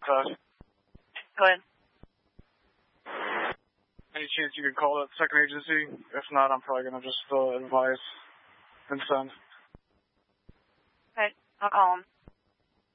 test. Go ahead. Any chance you could call that second agency? If not, I'm probably going to just advise and send. Okay, I'll call them.